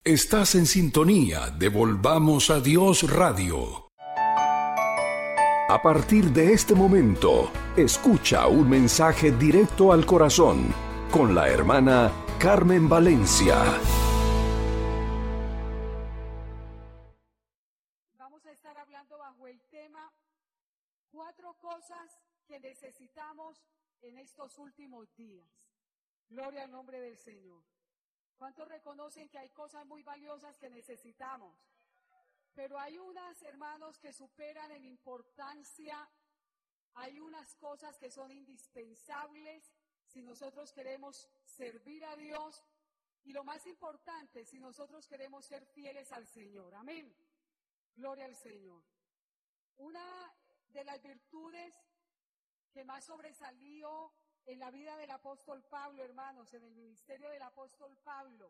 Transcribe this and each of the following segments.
Estás en sintonía de Volvamos a Dios Radio. A partir de este momento, escucha un mensaje directo al corazón con la hermana Carmen Valencia. Vamos a estar hablando bajo el tema 4 cosas que necesitamos en estos últimos días. Gloria al nombre del Señor. ¿Cuántos reconocen que hay cosas muy valiosas que necesitamos? Pero hay unas, hermanos, que superan en importancia, hay unas cosas que son indispensables si nosotros queremos servir a Dios y lo más importante, si nosotros queremos ser fieles al Señor. Amén. Gloria al Señor. Una de las virtudes que más sobresalió en la vida del apóstol Pablo, hermanos, en el ministerio del apóstol Pablo,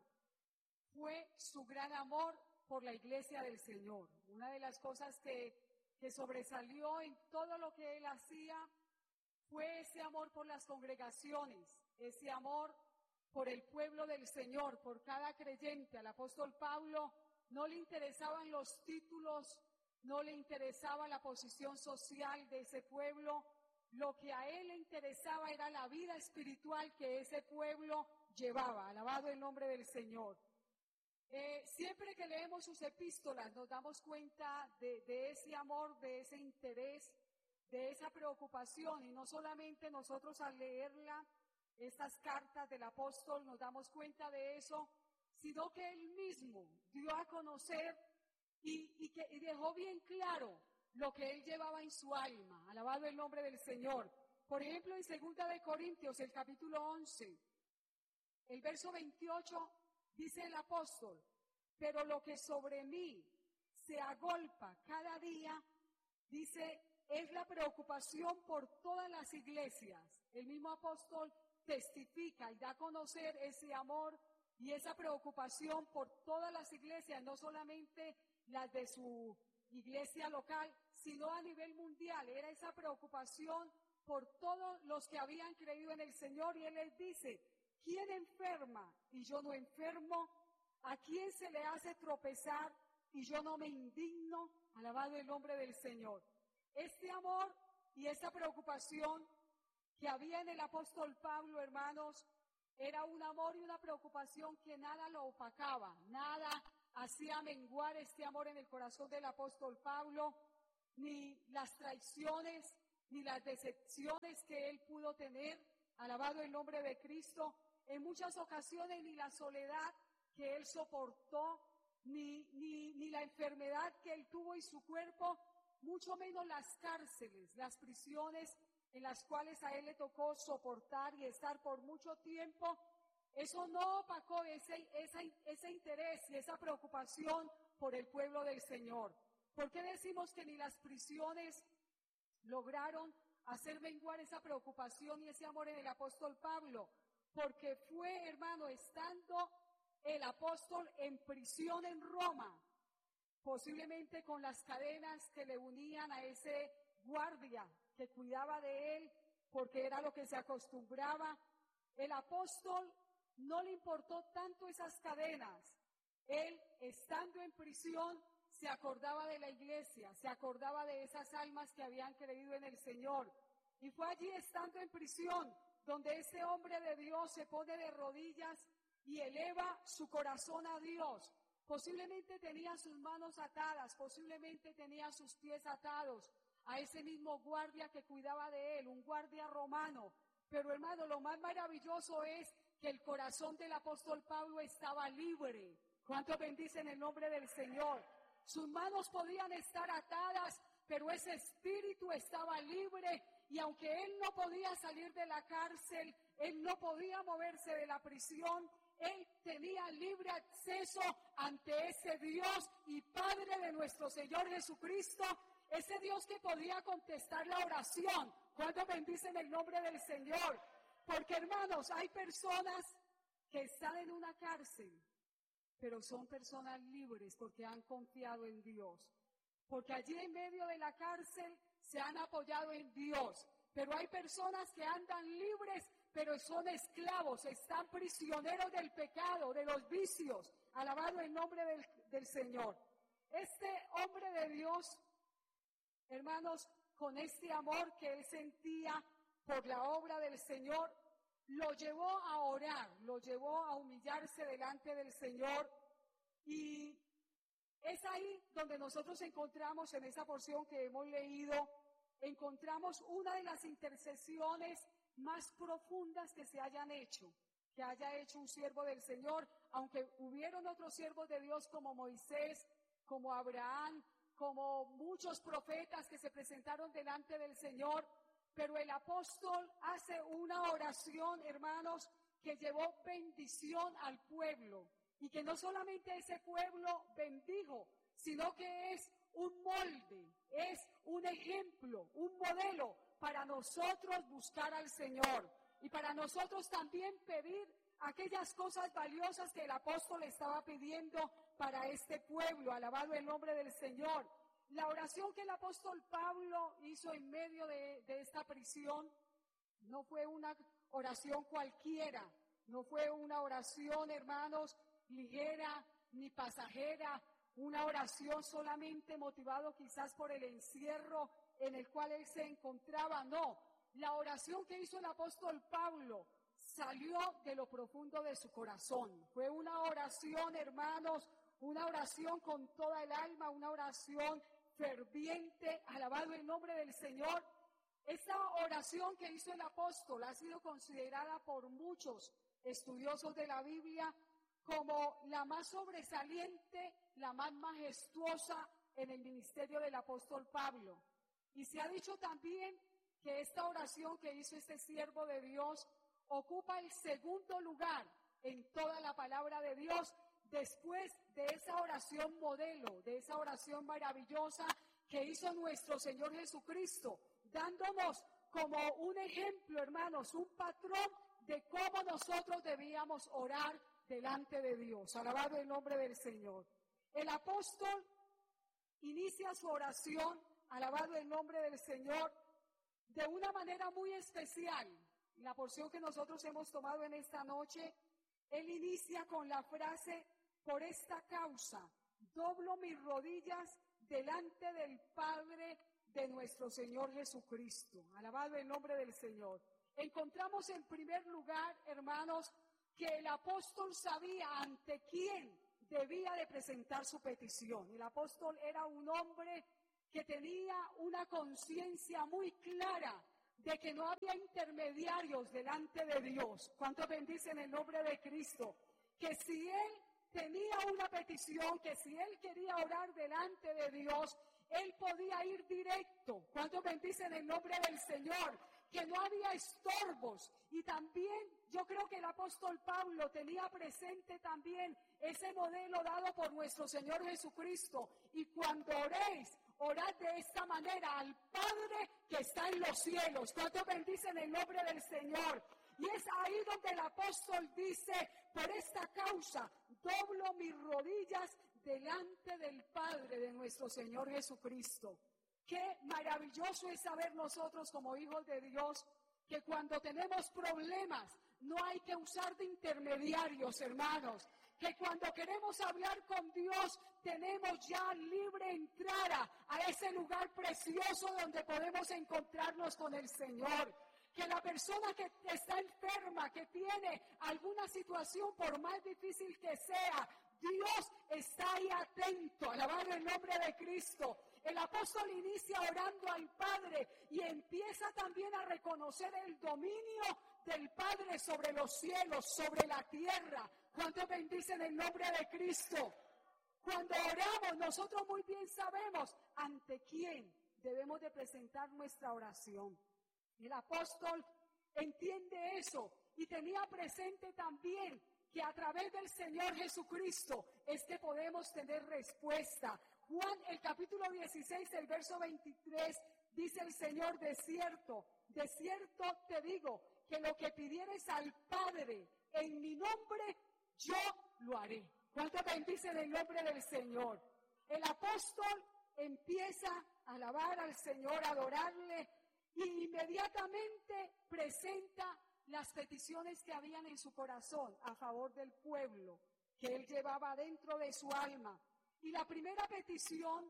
fue su gran amor por la iglesia del Señor. Una de las cosas que sobresalió en todo lo que él hacía fue ese amor por las congregaciones, ese amor por el pueblo del Señor, por cada creyente. Al apóstol Pablo no le interesaban los títulos, no le interesaba la posición social de ese pueblo. Lo que a él le interesaba era la vida espiritual que ese pueblo llevaba. Alabado el nombre del Señor. Siempre que leemos sus epístolas nos damos cuenta de ese amor, de ese interés, de esa preocupación. Y no solamente nosotros al leerla, estas cartas del apóstol, nos damos cuenta de eso, sino que él mismo dio a conocer y dejó bien claro lo que él llevaba en su alma. Alabado el nombre del Señor. Por ejemplo, en 2 de Corintios, el capítulo 11, el verso 28, dice el apóstol: pero lo que sobre mí se agolpa cada día, dice, es la preocupación por todas las iglesias. El mismo apóstol testifica y da a conocer ese amor y esa preocupación por todas las iglesias, no solamente las de su iglesia local, sino a nivel mundial. Era esa preocupación por todos los que habían creído en el Señor, y él les dice: ¿quién enferma y yo no enfermo? ¿A quién se le hace tropezar y yo no me indigno? Alabado el nombre del Señor. Este amor y esta preocupación que había en el apóstol Pablo, hermanos, era un amor y una preocupación que nada lo opacaba, nada hacía menguar este amor en el corazón del apóstol Pablo, ni las traiciones, ni las decepciones que él pudo tener, alabado el nombre de Cristo, en muchas ocasiones ni la soledad que él soportó, ni la enfermedad que él tuvo en su cuerpo, mucho menos las cárceles, las prisiones en las cuales a él le tocó soportar y estar por mucho tiempo. Eso no opacó ese interés y esa preocupación por el pueblo del Señor. ¿Por qué decimos que ni las prisiones lograron hacer menguar esa preocupación y ese amor en el apóstol Pablo? Porque fue, hermano, estando el apóstol en prisión en Roma, posiblemente con las cadenas que le unían a ese guardia que cuidaba de él, porque era lo que se acostumbraba, el apóstol no le importó tanto esas cadenas. Él, estando en prisión, se acordaba de la iglesia, se acordaba de esas almas que habían creído en el Señor. Y fue allí, estando en prisión, donde ese hombre de Dios se pone de rodillas y eleva su corazón a Dios. Posiblemente tenía sus manos atadas, posiblemente tenía sus pies atados a ese mismo guardia que cuidaba de él, un guardia romano. Pero, hermano, lo más maravilloso es que el corazón del apóstol Pablo estaba libre. ¿Cuántos bendicen el nombre del Señor? Sus manos podían estar atadas, pero ese espíritu estaba libre, y aunque él no podía salir de la cárcel, él no podía moverse de la prisión, él tenía libre acceso ante ese Dios y Padre de nuestro Señor Jesucristo, ese Dios que podía contestar la oración. ¿Cuántos bendicen el nombre del Señor? Porque, hermanos, hay personas que están en una cárcel, pero son personas libres porque han confiado en Dios. Porque allí en medio de la cárcel se han apoyado en Dios. Pero hay personas que andan libres, pero son esclavos, están prisioneros del pecado, de los vicios juicios. Alabado el nombre del Señor. Este hombre de Dios, hermanos, con este amor que él sentía por la obra del Señor, lo llevó a orar, lo llevó a humillarse delante del Señor. Y es ahí donde nosotros encontramos, en esa porción que hemos leído, encontramos una de las intercesiones más profundas que se hayan hecho, que haya hecho un siervo del Señor, aunque hubieron otros siervos de Dios como Moisés, como Abraham, como muchos profetas que se presentaron delante del Señor, pero el apóstol hace una oración, hermanos, que llevó bendición al pueblo, y que no solamente ese pueblo bendijo, sino que es un molde, es un ejemplo, un modelo para nosotros buscar al Señor y para nosotros también pedir aquellas cosas valiosas que el apóstol estaba pidiendo para este pueblo. Alabado el nombre del Señor. La oración que el apóstol Pablo hizo en medio de esta prisión no fue una oración cualquiera, no fue una oración, hermanos, ligera ni pasajera, una oración solamente motivado quizás por el encierro en el cual él se encontraba. No, la oración que hizo el apóstol Pablo salió de lo profundo de su corazón. Fue una oración, hermanos, una oración con toda el alma, una oración ferviente. Alabado el nombre del Señor. Esta oración que hizo el apóstol ha sido considerada por muchos estudiosos de la Biblia como la más sobresaliente, la más majestuosa en el ministerio del apóstol Pablo. Y se ha dicho también que esta oración que hizo este siervo de Dios ocupa el segundo lugar en toda la palabra de Dios, después de esa oración modelo, de esa oración maravillosa que hizo nuestro Señor Jesucristo, dándonos como un ejemplo, hermanos, un patrón de cómo nosotros debíamos orar delante de Dios. Alabado el nombre del Señor. El apóstol inicia su oración, alabado el nombre del Señor, de una manera muy especial. La porción que nosotros hemos tomado en esta noche, él inicia con la frase: por esta causa doblo mis rodillas delante del Padre de nuestro Señor Jesucristo. Alabado el nombre del Señor. Encontramos en primer lugar, hermanos, que el apóstol sabía ante quién debía de presentar su petición. El apóstol era un hombre que tenía una conciencia muy clara de que no había intermediarios delante de Dios. ¿Cuántos bendicen el nombre de Cristo? Que si él tenía una petición, que si él quería orar delante de Dios, él podía ir directo. ¿Cuántos bendicen el nombre del Señor? Que no había estorbos. Y también yo creo que el apóstol Pablo tenía presente también ese modelo dado por nuestro Señor Jesucristo. Y cuando oréis, orad de esta manera al Padre que está en los cielos. ¿Cuántos bendicen el nombre del Señor? Y es ahí donde el apóstol dice: por esta causa doblo mis rodillas delante del Padre de nuestro Señor Jesucristo. Qué maravilloso es saber nosotros como hijos de Dios que cuando tenemos problemas no hay que usar de intermediarios, hermanos. Que cuando queremos hablar con Dios tenemos ya libre entrada a ese lugar precioso donde podemos encontrarnos con el Señor. Que la persona que está enferma, que tiene alguna situación, por más difícil que sea, Dios está ahí atento. Alabado el nombre de Cristo. El apóstol inicia orando al Padre y empieza también a reconocer el dominio del Padre sobre los cielos, sobre la tierra. ¿Cuántos bendicen el nombre de Cristo? Cuando oramos, nosotros muy bien sabemos ante quién debemos de presentar nuestra oración. El apóstol entiende eso y tenía presente también que a través del Señor Jesucristo es que podemos tener respuesta. Juan, el capítulo 16, el verso 23, dice el Señor: de cierto te digo, que lo que pidieres al Padre en mi nombre, yo lo haré. ¿Cuánto bendicen el nombre del Señor? El apóstol empieza a alabar al Señor, a adorarle, y inmediatamente presenta las peticiones que habían en su corazón a favor del pueblo que él llevaba dentro de su alma. Y la primera petición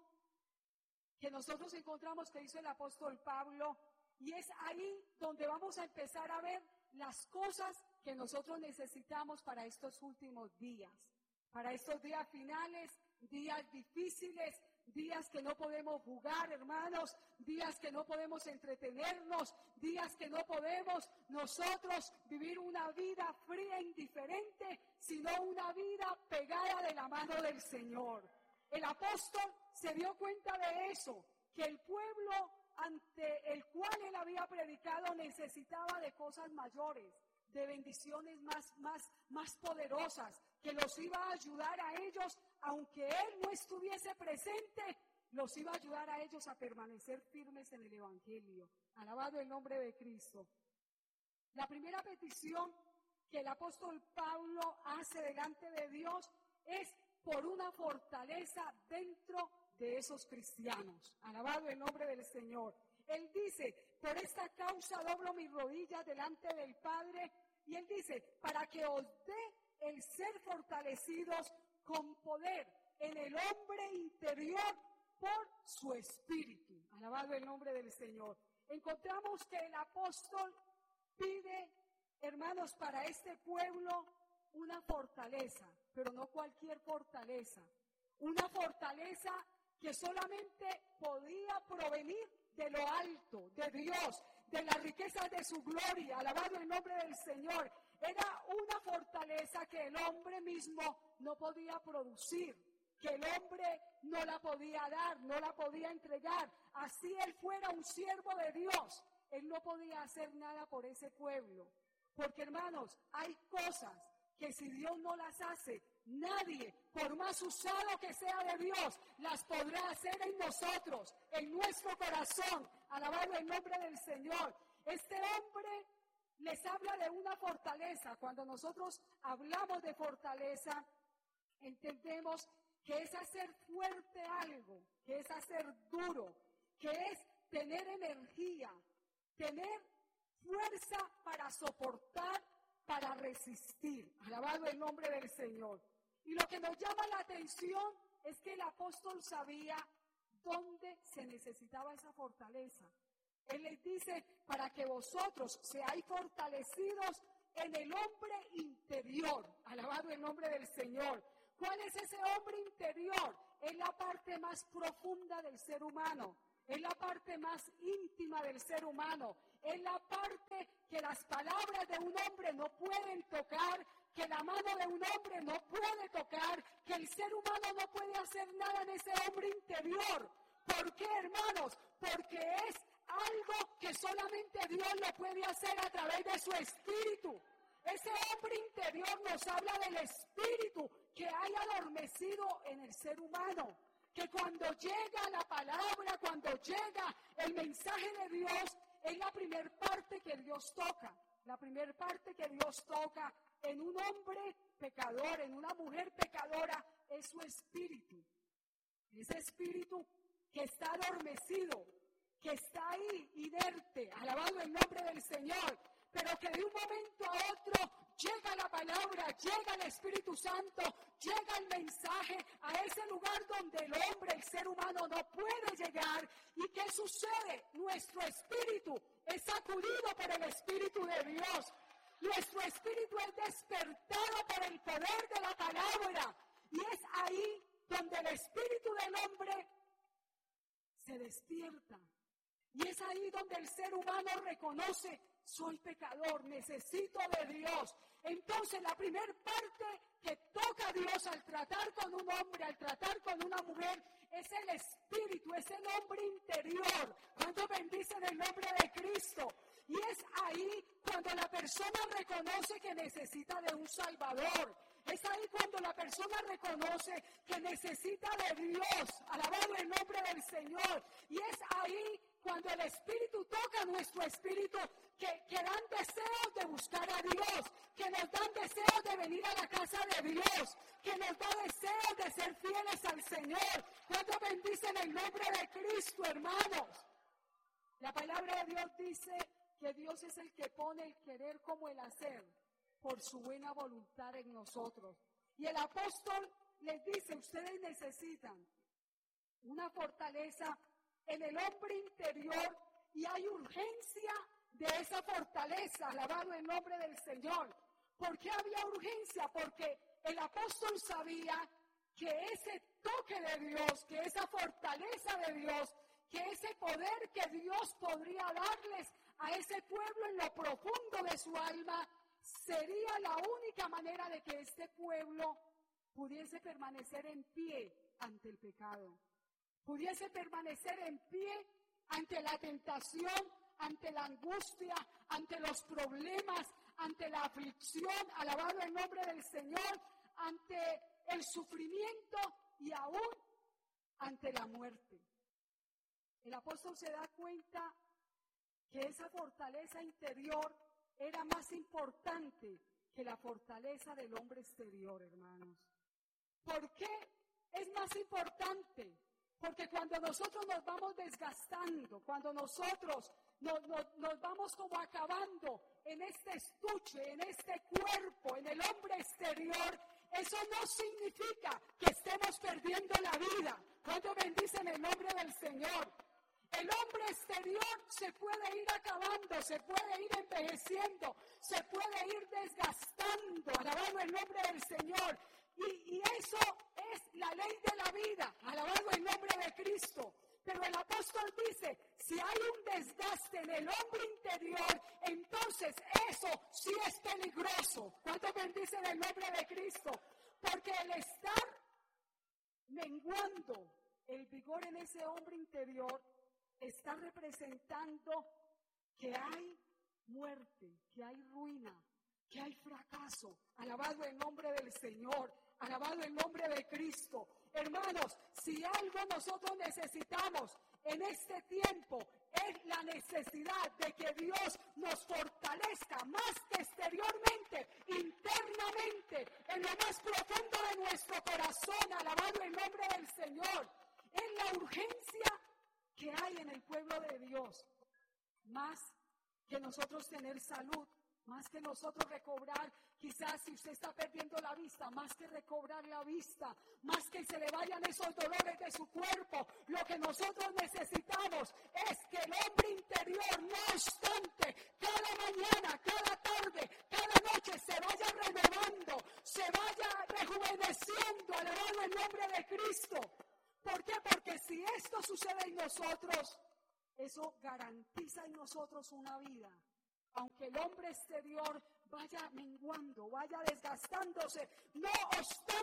que nosotros encontramos que hizo el apóstol Pablo, y es ahí donde vamos a empezar a ver las cosas que nosotros necesitamos para estos últimos días, para estos días finales, días difíciles, días que no podemos jugar, hermanos, días que no podemos entretenernos, días que no podemos nosotros vivir una vida fría e indiferente, sino una vida pegada de la mano del Señor. El apóstol se dio cuenta de eso, que el pueblo ante el cual él había predicado necesitaba de cosas mayores, de bendiciones más poderosas, que los iba a ayudar a ellos, aunque él no estuviese presente, los iba a ayudar a ellos a permanecer firmes en el Evangelio. Alabado el nombre de Cristo. La primera petición que el apóstol Pablo hace delante de Dios es por una fortaleza dentro de esos cristianos. Alabado el nombre del Señor. Él dice, por esta causa doblo mis rodillas delante del Padre, y él dice, para que os dé el ser fortalecidos con poder en el hombre interior por su espíritu. Alabado el nombre del Señor. Encontramos que el apóstol pide, hermanos, para este pueblo una fortaleza, pero no cualquier fortaleza. Una fortaleza que solamente podía provenir de lo alto, de Dios, de las riquezas de su gloria. Alabado el nombre del Señor. Era una fortaleza que el hombre mismo no podía producir, que el hombre no la podía dar, no la podía entregar. Así él fuera un siervo de Dios, él no podía hacer nada por ese pueblo. Porque, hermanos, hay cosas que si Dios no las hace, nadie, por más usado que sea de Dios, las podrá hacer en nosotros, en nuestro corazón. Alabado el nombre del Señor. Este hombre les habla de una fortaleza. Cuando nosotros hablamos de fortaleza, entendemos que es hacer fuerte algo, que es hacer duro, que es tener energía, tener fuerza para soportar, para resistir. Alabado el nombre del Señor. Y lo que nos llama la atención es que el apóstol sabía dónde se necesitaba esa fortaleza. Él les dice, para que vosotros seáis fortalecidos en el hombre interior. Alabado el nombre del Señor. ¿Cuál es ese hombre interior? Es la parte más profunda del ser humano. Es la parte más íntima del ser humano. Es la parte que las palabras de un hombre no pueden tocar, que la mano de un hombre no puede tocar, que el ser humano no puede hacer nada en ese hombre interior. ¿Por qué, hermanos? Porque es algo que solamente Dios lo puede hacer a través de su espíritu. Ese hombre interior nos habla del espíritu que hay adormecido en el ser humano. Que cuando llega la palabra, cuando llega el mensaje de Dios, es la primer parte que Dios toca. La primer parte que Dios toca en un hombre pecador, en una mujer pecadora, es su espíritu. Ese espíritu que está adormecido, que está ahí inerte, alabado el nombre del Señor, pero que de un momento a otro llega la palabra, llega el Espíritu Santo, llega el mensaje a ese lugar donde el hombre, el ser humano no puede llegar. ¿Y qué sucede? Nuestro espíritu es sacudido por el Espíritu de Dios. Nuestro espíritu es despertado por el poder de la palabra. Y es ahí donde el espíritu del hombre se despierta. Y es ahí donde el ser humano reconoce, soy pecador, necesito de Dios. Entonces la primera parte que toca a Dios al tratar con un hombre, al tratar con una mujer, es el espíritu, es el hombre interior. Cuando bendicen el nombre de Cristo. Y es ahí cuando la persona reconoce que necesita de un Salvador. Es ahí cuando la persona reconoce que necesita de Dios. Alabado el nombre del Señor. Y es ahí cuando el Espíritu toca nuestro espíritu, que dan deseos de buscar a Dios, que nos dan deseos de venir a la casa de Dios, que nos da deseos de ser fieles al Señor. Cuando bendicen el nombre de Cristo, hermanos. La palabra de Dios dice que Dios es el que pone el querer como el hacer por su buena voluntad en nosotros. Y el apóstol les dice, ustedes necesitan una fortaleza en el hombre interior y hay urgencia de esa fortaleza, alabado el nombre del Señor. ¿Por qué había urgencia? Porque el apóstol sabía que ese toque de Dios, que esa fortaleza de Dios, que ese poder que Dios podría darles a ese pueblo en lo profundo de su alma, sería la única manera de que este pueblo pudiese permanecer en pie ante el pecado, pudiese permanecer en pie ante la tentación, ante la angustia, ante los problemas, ante la aflicción, alabado el nombre del Señor, ante el sufrimiento y aún ante la muerte. El apóstol se da cuenta que esa fortaleza interior era más importante que la fortaleza del hombre exterior, hermanos. ¿Por qué es más importante? Porque cuando nosotros nos vamos desgastando, cuando nosotros nos vamos como acabando en este estuche, en este cuerpo, en el hombre exterior, eso no significa que estemos perdiendo la vida. ¿Cuántos bendicen el nombre del Señor? El hombre exterior se puede ir acabando, se puede ir envejeciendo, se puede ir desgastando, alabado el nombre del Señor. Y eso es la ley de la vida, alabado el nombre de Cristo. Pero el apóstol dice, si hay un desgaste en el hombre interior, entonces eso sí es peligroso. ¿Cuántos bendicen el nombre de Cristo? Porque el estar menguando el vigor en ese hombre interior está representando que hay muerte, que hay ruina, que hay fracaso. Alabado el nombre del Señor, alabado el nombre de Cristo. Hermanos, si algo nosotros necesitamos en este tiempo es la necesidad de que Dios nos fortalezca más que exteriormente, internamente, en lo más profundo de nuestro corazón, alabado el nombre del Señor. Es la urgencia que hay en el pueblo de Dios, más que nosotros tener salud, más que nosotros recobrar, quizás si usted está perdiendo la vista, más que recobrar la vista, más que se le vayan esos dolores de su cuerpo, lo que nosotros necesitamos es que el hombre interior, no obstante, cada mañana, cada tarde, cada noche se vaya renovando, se vaya rejuveneciendo, alabado el nombre de Cristo. ¿Por qué? Porque si esto sucede en nosotros, eso garantiza en nosotros una vida. Aunque el hombre exterior vaya menguando, vaya desgastándose, no obstante,